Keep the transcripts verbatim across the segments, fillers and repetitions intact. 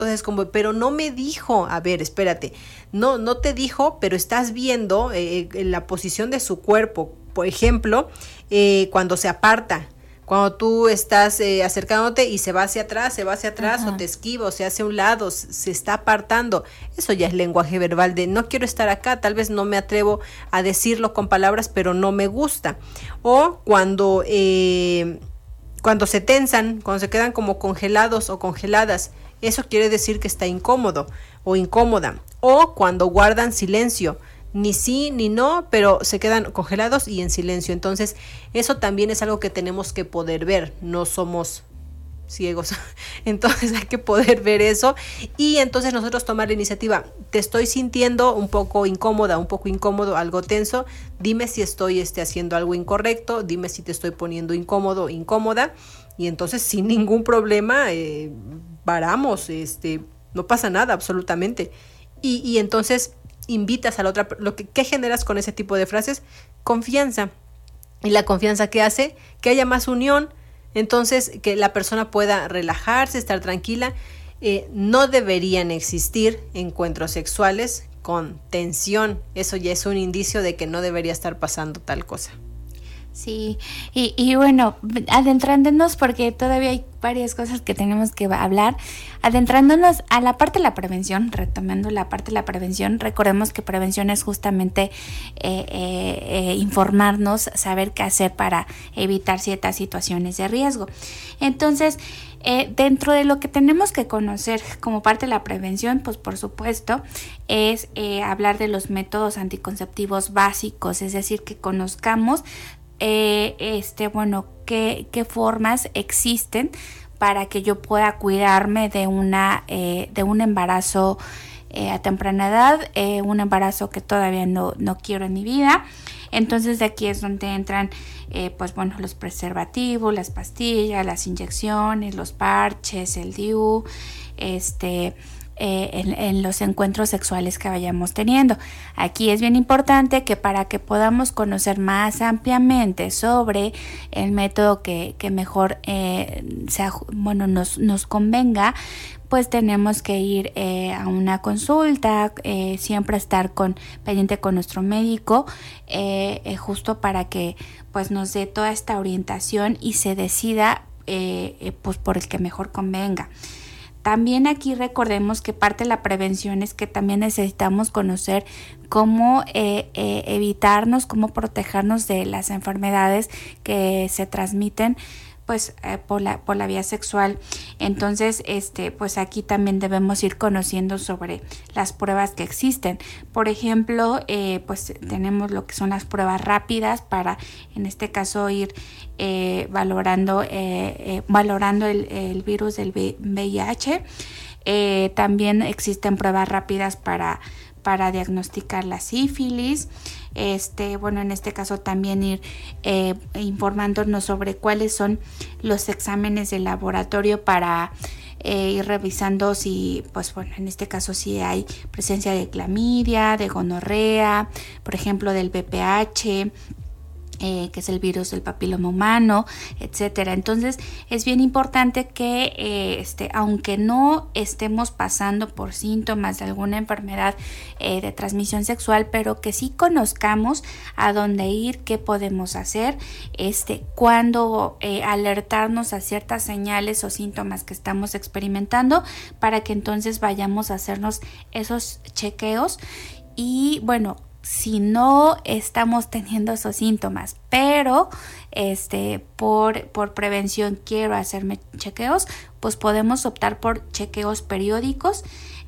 Entonces, como, pero no me dijo, a ver, espérate, no, no te dijo, pero estás viendo eh, la posición de su cuerpo. Por ejemplo, eh, cuando se aparta, cuando tú estás eh, acercándote y se va hacia atrás, se va hacia atrás, Ajá. o te esquiva, o se hace a un lado, se está apartando. Eso ya es lenguaje verbal de no quiero estar acá, tal vez no me atrevo a decirlo con palabras, pero no me gusta. O cuando, eh, cuando se tensan, cuando se quedan como congelados o congeladas, eso quiere decir que está incómodo o incómoda. O cuando guardan silencio, ni sí ni no, pero se quedan congelados y en silencio. Entonces, eso también es algo que tenemos que poder ver. No somos ciegos. Entonces, hay que poder ver eso. Y entonces nosotros tomar la iniciativa. Te estoy sintiendo un poco incómoda, un poco incómodo, algo tenso. Dime si estoy este, haciendo algo incorrecto. Dime si te estoy poniendo incómodo, incómoda. Y entonces, sin ningún problema, eh, paramos, este, no pasa nada absolutamente. Y, y entonces invitas a la otra, lo que, ¿qué generas con ese tipo de frases? Confianza. Y la confianza, ¿qué hace? Que haya más unión, entonces que la persona pueda relajarse, estar tranquila. Eh, no deberían existir encuentros sexuales con tensión. Eso ya es un indicio de que no debería estar pasando tal cosa. Sí, y, y bueno, adentrándonos, porque todavía hay varias cosas que tenemos que hablar, adentrándonos a la parte de la prevención, retomando la parte de la prevención, recordemos que prevención es justamente eh, eh, eh, informarnos, saber qué hacer para evitar ciertas situaciones de riesgo. Entonces, eh, dentro de lo que tenemos que conocer como parte de la prevención, pues por supuesto, es eh, hablar de los métodos anticonceptivos básicos, es decir, que conozcamos Eh, este, bueno, qué, qué formas existen para que yo pueda cuidarme de una eh, de un embarazo eh, a temprana edad, eh, un embarazo que todavía no, no quiero en mi vida. Entonces de aquí es donde entran eh, pues bueno, los preservativos, las pastillas, las inyecciones, los parches, el D I U, este Eh, en, en los encuentros sexuales que vayamos teniendo. Aquí es bien importante que para que podamos conocer más ampliamente sobre el método que, que mejor eh, sea, bueno, nos, nos convenga, pues tenemos que ir eh, a una consulta, eh, siempre estar con, pendiente con nuestro médico, eh, eh, justo para que pues nos dé toda esta orientación y se decida eh, eh, pues por el que mejor convenga. También aquí recordemos que parte de la prevención es que también necesitamos conocer cómo eh, eh, evitarnos, cómo protegernos de las enfermedades que se transmiten pues eh, por la por la vía sexual. Entonces, este, pues aquí también debemos ir conociendo sobre las pruebas que existen. Por ejemplo, eh, pues tenemos lo que son las pruebas rápidas para, en este caso, ir eh, valorando eh, eh, valorando el, el virus del V I H. Eh, también existen pruebas rápidas para para diagnosticar la sífilis. Este, bueno, en este caso también ir eh, informándonos sobre cuáles son los exámenes de laboratorio para eh, ir revisando si, pues bueno, en este caso si hay presencia de clamidia, de gonorrea, por ejemplo del V P H, Eh, que es el virus del papiloma humano, etcétera. Entonces es bien importante que eh, este, aunque no estemos pasando por síntomas de alguna enfermedad eh, de transmisión sexual, pero que sí conozcamos a dónde ir, qué podemos hacer, este, cuándo eh, alertarnos a ciertas señales o síntomas que estamos experimentando, para que entonces vayamos a hacernos esos chequeos. Y bueno, si no estamos teniendo esos síntomas, pero este por, por prevención quiero hacerme chequeos, pues podemos optar por chequeos periódicos,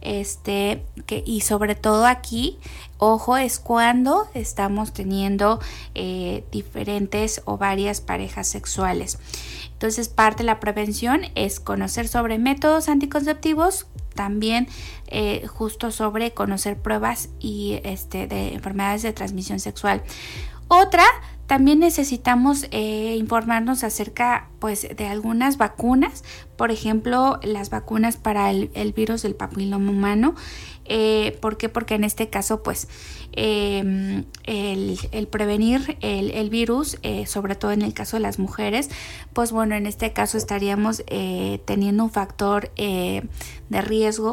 este que y sobre todo aquí, ojo, es cuando estamos teniendo eh, diferentes o varias parejas sexuales. Entonces, parte de la prevención es conocer sobre métodos anticonceptivos, también eh, justo sobre conocer pruebas y este de enfermedades de transmisión sexual. Otra también necesitamos eh, informarnos acerca pues de algunas vacunas, por ejemplo las vacunas para el, el virus del papiloma humano. Eh, ¿Por qué? Porque en este caso pues eh, el, el prevenir el, el virus, eh, sobre todo en el caso de las mujeres, pues bueno, en este caso estaríamos eh, teniendo un factor eh, de riesgo